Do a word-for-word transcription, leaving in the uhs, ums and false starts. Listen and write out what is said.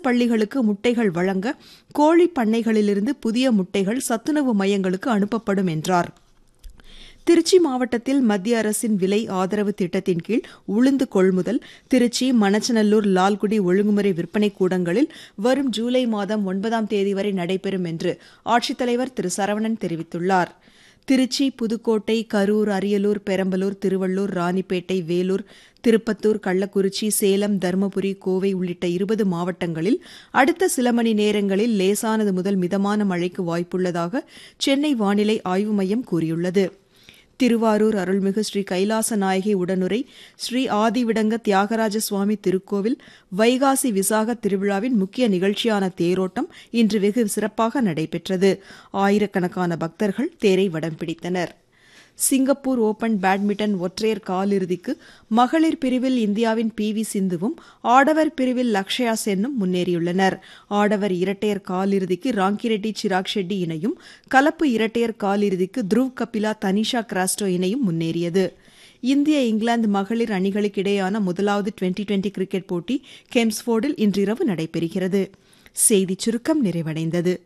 பள்ளிகளுக்கு முட்டைகள் வழங்க கோழி பண்ணைகளிலிருந்து புதிய முட்டைகள் சத்துணவு மையங்களுக்கு அனுப்பப்படும் என்றார். திருச்சி மாவட்டத்தில் மத்திய அரசின் விலை ஆதரவு திட்டத்தின் கீழ் உளுந்து கொள்முதல் திருச்சி, மணச்சநல்லூர், லால்குடி ஒழுங்குமுறை விற்பனை கூடங்களில் வரும் ஜூலை மாதம் ஒன்பதாம் தேதி வரை நடைபெறும் என்று ஆட்சித்தலைவர் திரு சரவணன் தெரிவித்துள்ளார். திருச்சி, புதுக்கோட்டை, கரூர், அரியலூர், பெரம்பலூர், திருவள்ளூர், ராணிப்பேட்டை, வேலூர், திருப்பத்தூர், கள்ளக்குறிச்சி, சேலம், தருமபுரி, கோவை உள்ளிட்ட இருபது மாவட்டங்களில் அடுத்த சில மணி நேரங்களில் லேசானது முதல் மிதமான மழைக்கு வாய்ப்புள்ளதாக சென்னை வானிலை ஆய்வு மையம் கூறியுள்ளது. திருவாரூர் அருள்மிகு ஸ்ரீ கைலாச நாயகி உடனுரை ஸ்ரீ ஆதிவிடங்க தியாகராஜ சுவாமி திருக்கோவில் வைகாசி விசாக திருவிழாவின் முக்கிய நிகழ்ச்சியான தேரோட்டம் இன்று வெகு சிறப்பாக நடைபெற்றது. ஆயிரக்கணக்கான பக்தர்கள் தேரை வடம் பிடித்தனர். சிங்கப்பூர் ஓபன் பேட்மிண்டன் ஒற்றையர் காலிறுதிக்கு மகளிர் பிரிவில் இந்தியாவின் பி வி சிந்துவும் ஆடவர் பிரிவில் லக்ஷயா சென்னும் முன்னேறியுள்ளனர். ஆடவர் இரட்டையர் காலிறுதிக்கு ராங்கிரெட்டி சிராக் ஷெட்டி இணையும், கலப்பு இரட்டையர் காலிறுதிக்கு த்ருவ் கபிலா தனிஷா கிராஸ்டோ இணையும் முன்னேறியது. இந்திய இங்கிலாந்து மகளிர் அணிகளுக்கிடையேயான முதலாவது டுவெண்டி டுவெண்டி கிரிக்கெட் போட்டி கெம்ஸ்போர்டில் இன்றிரவு நடைபெறுகிறது. செய்திச் சுருக்கம் நிறைவடைந்தது.